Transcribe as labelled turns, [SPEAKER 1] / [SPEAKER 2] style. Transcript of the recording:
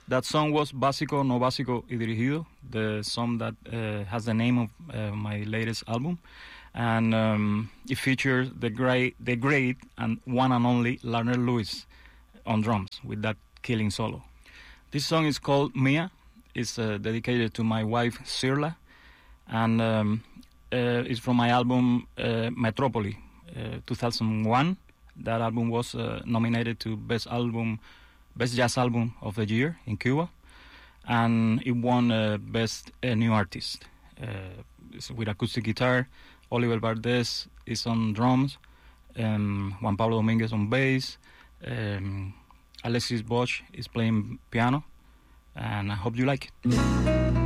[SPEAKER 1] That song was Básico No Básico y Dirigido, the song that has the name of my latest album. And it features the great and one and only Larner Lewis on drums with that killing solo. This song is called Mia. It's dedicated to my wife, Sirla. And it's from my album Metrópoli, 2001. That album was nominated to Best Jazz Album of the Year in Cuba, and it won Best New Artist. It's with acoustic guitar. Oliver Valdés is on drums, Juan Pablo Dominguez on bass, Alexis Bosch is playing piano, and I hope you like it.